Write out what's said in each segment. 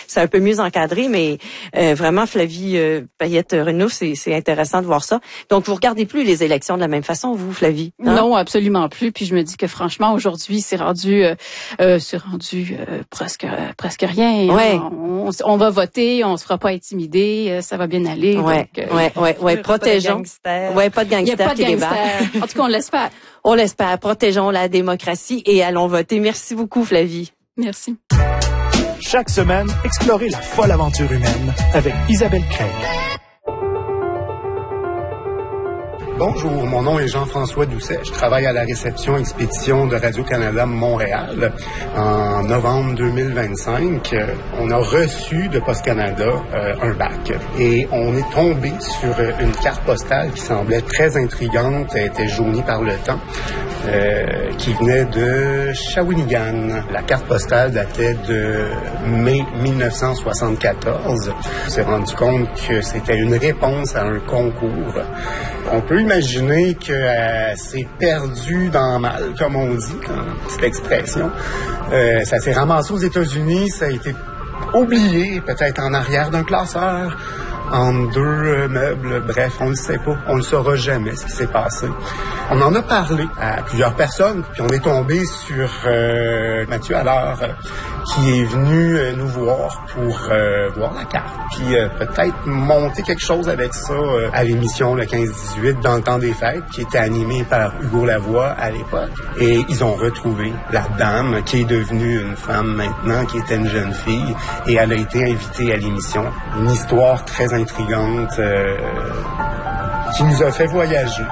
c'est un peu mieux encadré, mais vraiment, Flavie Payette-Renaud, c'est intéressant de voir ça. Donc, vous regardez plus les élections de la même façon, vous, Flavie? Hein? Non, absolument plus. Puis je me dis que franchement, aujourd'hui, c'est rendu presque rien. Ouais. On va voter, on se fera pas intimider, ça va bien aller. Ouais, donc, protégeons. Ouais, pas de il y a gangsters pas de qui débarquent. gangsters. En tout cas, on l'espère. On l'espère. Protégeons la démocratie et allons voter. Merci beaucoup, Flavie. Merci. Chaque semaine, explorez la folle aventure humaine avec Isabelle Craig. Bonjour, mon nom est Jean-François Doucet. Je travaille à la réception expédition de Radio-Canada Montréal. En novembre 2025, on a reçu de Post Canada un bac. Et on est tombé sur une carte postale qui semblait très intrigante. Elle était jaunie par le temps. Qui venait de Shawinigan. La carte postale datait de mai 1974. On s'est rendu compte que c'était une réponse à un concours. On peut imaginer que c'est perdu dans le mal, comme on dit, cette expression. Ça s'est ramassé aux États-Unis, ça a été oublié, peut-être en arrière d'un classeur, entre deux meubles, bref, on ne sait pas. On ne saura jamais ce qui s'est passé. On en a parlé à plusieurs personnes, puis on est tombé sur Mathieu Allard, qui est venu nous voir pour voir la carte, puis peut-être monter quelque chose avec ça à l'émission le 15-18 dans le temps des fêtes, qui était animée par Hugo Lavoie à l'époque. Et ils ont retrouvé la dame, qui est devenue une femme maintenant, qui était une jeune fille, et elle a été invitée à l'émission. Une histoire très intrigante qui nous a fait voyager.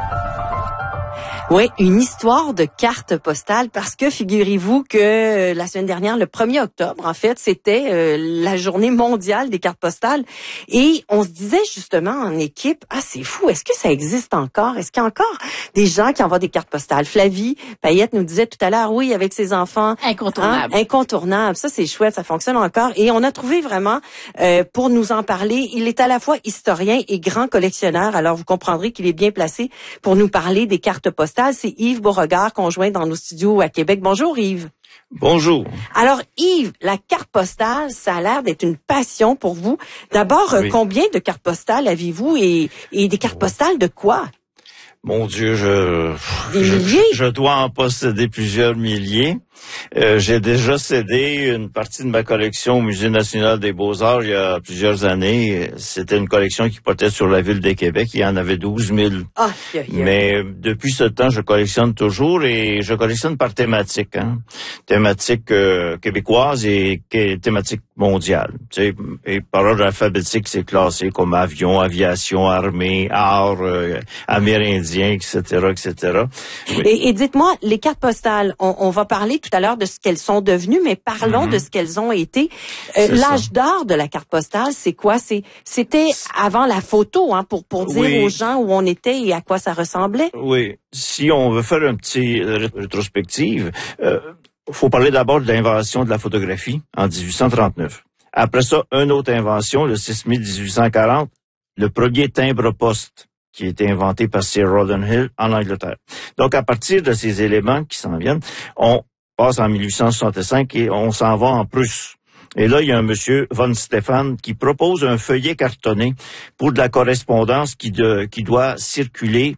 Oui, une histoire de carte postale parce que figurez-vous que la semaine dernière, le 1er octobre, en fait, c'était la journée mondiale des cartes postales et on se disait justement en équipe, c'est fou, est-ce que ça existe encore? Est-ce qu'il y a encore des gens qui envoient des cartes postales? Flavie Payette nous disait tout à l'heure, oui, avec ses enfants. Incontournable. Incontournable. Ça, c'est chouette, ça fonctionne encore et on a trouvé vraiment, pour nous en parler, il est à la fois historien et grand collectionneur, alors vous comprendrez qu'il est bien placé pour nous parler des cartes postales. C'est Yves Beauregard, conjoint dans nos studios à Québec. Bonjour Yves. Bonjour. Alors Yves, la carte postale, ça a l'air d'être une passion pour vous. D'abord, oui. Combien de cartes postales avez-vous et des cartes postales de quoi? Mon Dieu, des milliers? Je dois en posséder plusieurs milliers. J'ai déjà cédé une partie de ma collection au Musée national des beaux-arts il y a plusieurs années. C'était une collection qui portait sur la ville de Québec. Il y en avait 12 000. Mais depuis ce temps, je collectionne toujours et je collectionne par thématique. Thématique québécoise et thématique mondiale. Tu sais, et par ordre alphabétique, c'est classé comme avion, aviation, armée, art, amérindien, etc., etc. Et dites-moi, les cartes postales, on va parler tout à l'heure de ce qu'elles sont devenues, mais parlons de ce qu'elles ont été. L'âge d'or de la carte postale, c'est quoi? C'était avant la photo, pour dire aux gens où on était et à quoi ça ressemblait. Oui. Si on veut faire un petit rétrospective, faut parler d'abord de l'invention de la photographie en 1839. Après ça, une autre invention, le 6 mai 1840, le premier timbre-poste qui a été inventé par Sir Rowland Hill en Angleterre. Donc, à partir de ces éléments qui s'en viennent, on passe en 1865 et on s'en va en Prusse. Et là, il y a un monsieur, von Stephan, qui propose un feuillet cartonné pour de la correspondance qui doit circuler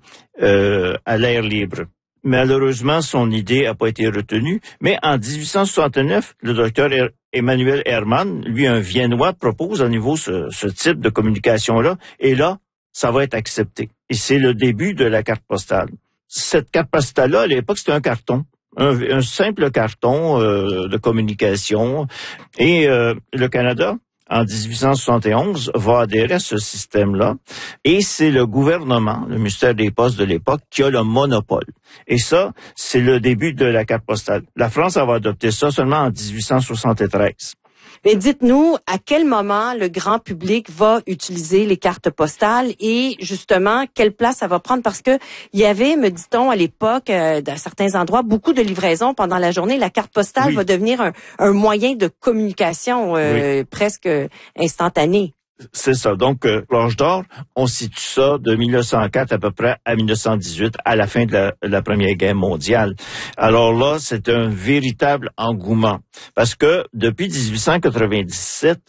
à l'air libre. Malheureusement, son idée n'a pas été retenue, mais en 1869, le docteur Emmanuel Hermann, lui, un Viennois, propose à nouveau ce type de communication-là, et là, ça va être accepté. Et c'est le début de la carte postale. Cette carte postale-là, à l'époque, c'était un carton. Un simple carton de communication. Et le Canada, en 1871, va adhérer à ce système-là. Et c'est le gouvernement, le ministère des Postes de l'époque, qui a le monopole. Et ça, c'est le début de la carte postale. La France, elle va adopter ça seulement en 1873. Mais dites-nous, à quel moment le grand public va utiliser les cartes postales et justement, quelle place ça va prendre? Parce que il y avait, me dit-on, à l'époque, dans certains endroits, beaucoup de livraisons pendant la journée. La carte postale va devenir un moyen de communication presque instantané. C'est ça. Donc, l'âge d'or, on situe ça de 1904 à peu près à 1918, à la fin de la Première Guerre mondiale. Alors là, c'est un véritable engouement. Parce que depuis 1897,